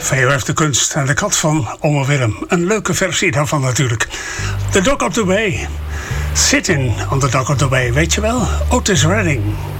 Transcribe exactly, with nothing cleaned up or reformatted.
V O F de Kunst en de kat van Ome Willem. Een leuke versie daarvan natuurlijk. The Dog of the Bay. Sitting on the Dog of the Bay, weet je wel? Otis Redding.